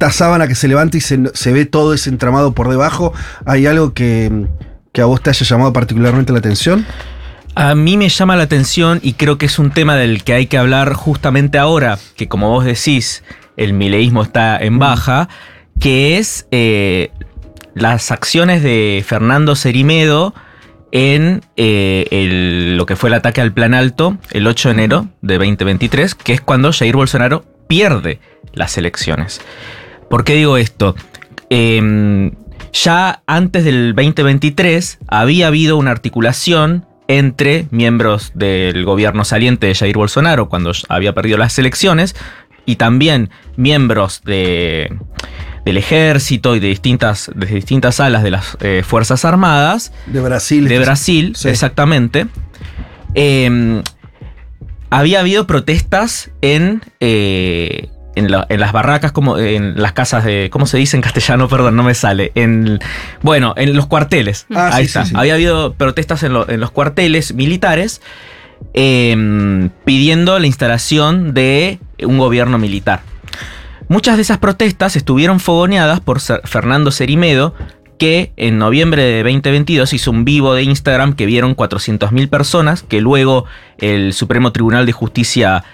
esta sábana que se levanta y se ve todo ese entramado por debajo, ¿hay algo que a vos te haya llamado particularmente la atención? A mí me llama la atención y creo que es un tema del que hay que hablar justamente ahora, que como vos decís, el mileísmo está en baja, que es las acciones de Fernando Cerimedo en lo que fue el ataque al Plan Alto el 8 de enero de 2023, que es cuando Jair Bolsonaro pierde las elecciones. ¿Por qué digo esto? Ya antes del 2023 había habido una articulación entre miembros del gobierno saliente de Jair Bolsonaro cuando había perdido las elecciones y también miembros del ejército y de distintas alas de las Fuerzas Armadas. De Brasil. De Brasil, sí. Exactamente. Había habido protestas en las barracas, en las casas de... ¿Cómo se dice en castellano? Perdón, no me sale. En los cuarteles. Ahí está. Sí. Había habido protestas en los cuarteles militares pidiendo la instalación de un gobierno militar. Muchas de esas protestas estuvieron fogoneadas por Fernando Cerimedo, que en noviembre de 2022 hizo un vivo de Instagram que vieron 400.000 personas, que luego el Supremo Tribunal de Justicia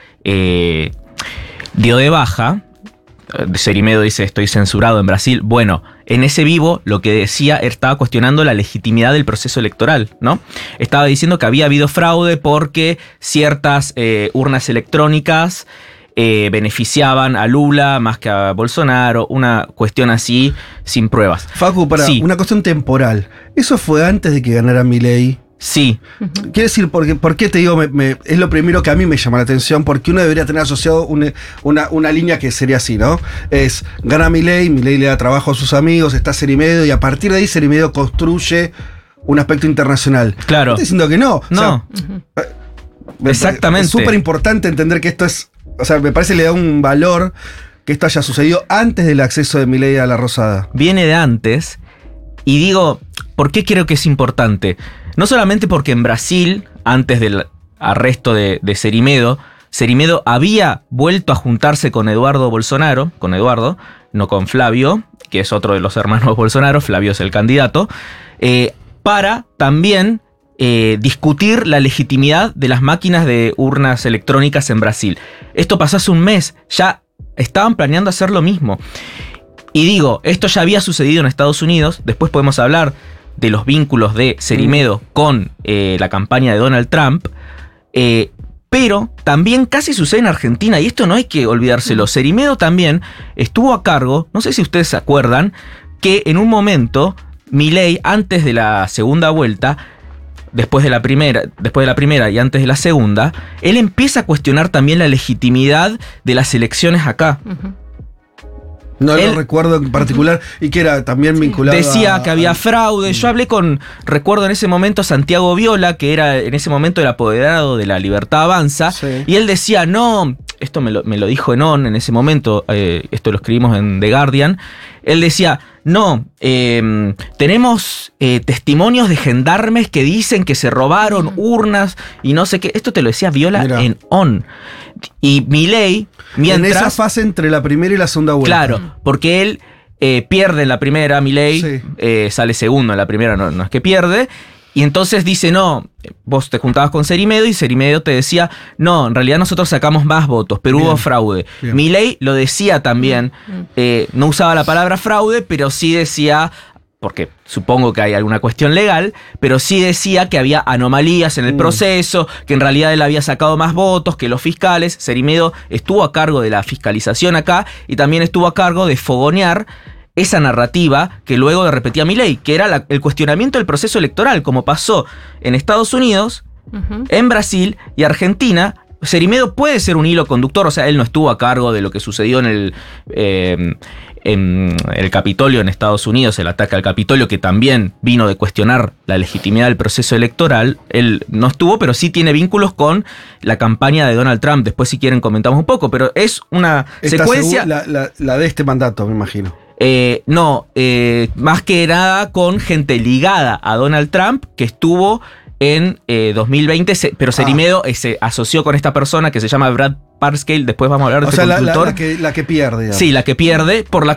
dio de baja. Cerimedo dice: estoy censurado en Brasil. Bueno, en ese vivo lo que decía, estaba cuestionando la legitimidad del proceso electoral, ¿no? Estaba diciendo que había habido fraude porque ciertas urnas electrónicas beneficiaban a Lula más que a Bolsonaro, una cuestión así, sin pruebas. Facu, una cuestión temporal. ¿Eso fue antes de que ganara Milei? Sí. Quiero decir, ¿por qué te digo? Es lo primero que a mí me llama la atención, porque uno debería tener asociado una línea que sería así, ¿no? Es, gana Milei le da trabajo a sus amigos, está Cerimedo, y a partir de ahí Cerimedo construye un aspecto internacional. Claro. Estoy diciendo que no. No. O sea, exactamente. Es súper importante entender que esto es... O sea, me parece que le da un valor que esto haya sucedido antes del acceso de Milei a la Rosada. Viene de antes, y digo, ¿por qué creo que es importante? No solamente porque en Brasil, antes del arresto de Cerimedo, Cerimedo había vuelto a juntarse con Eduardo Bolsonaro, no con Flavio, que es otro de los hermanos Bolsonaro, Flavio es el candidato, para también discutir la legitimidad de las máquinas de urnas electrónicas en Brasil. Esto pasó hace un mes, ya estaban planeando hacer lo mismo. Y digo, esto ya había sucedido en Estados Unidos, después podemos hablar de los vínculos de Cerimedo con la campaña de Donald Trump, pero también casi sucede en Argentina, y esto no hay que olvidárselo. Cerimedo también estuvo a cargo, no sé si ustedes se acuerdan, que en un momento Milei, antes de la segunda vuelta, después de la primera y antes de la segunda, él empieza a cuestionar también la legitimidad de las elecciones acá. No lo recuerdo en particular, y que era también vinculado decía que había fraude. Yo hablé recuerdo en ese momento, Santiago Viola, que era en ese momento el apoderado de la Libertad Avanza, sí. Y él decía, no, esto me lo dijo Enon en ese momento, esto lo escribimos en The Guardian, él decía, no, tenemos testimonios de gendarmes que dicen que se robaron urnas y no sé qué. Esto te lo decía Viola en ON. Y Milei, mientras... En esa fase entre la primera y la segunda vuelta. Claro, porque él pierde en la primera, Milei, sí. Sale segundo en la primera, no es que pierde. Y entonces dice, no, vos te juntabas con Cerimedo y Cerimedo te decía, no, en realidad nosotros sacamos más votos, pero hubo fraude. Milei lo decía también, no usaba la palabra fraude, pero sí decía, porque supongo que hay alguna cuestión legal, pero sí decía que había anomalías en el proceso, que en realidad él había sacado más votos que los fiscales. Cerimedo estuvo a cargo de la fiscalización acá y también estuvo a cargo de fogonear esa narrativa que luego repetía Milei, que era el cuestionamiento del proceso electoral, como pasó en Estados Unidos, en Brasil y Argentina. Cerimedo puede ser un hilo conductor, o sea, él no estuvo a cargo de lo que sucedió en el Capitolio en Estados Unidos, el ataque al Capitolio, que también vino de cuestionar la legitimidad del proceso electoral. Él no estuvo, pero sí tiene vínculos con la campaña de Donald Trump. Después, si quieren, comentamos un poco, pero es una secuencia... La de este mandato, me imagino. Más que nada con gente ligada a Donald Trump que estuvo en 2020, pero Cerimedo se asoció con esta persona que se llama Brad Parscale. Después vamos a hablar de este consultor. La que pierde. Digamos. Sí, la que pierde por la